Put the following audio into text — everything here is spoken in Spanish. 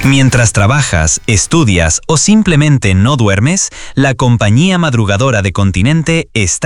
Mientras trabajas, estudias o simplemente no duermes, la compañía madrugadora de Continente está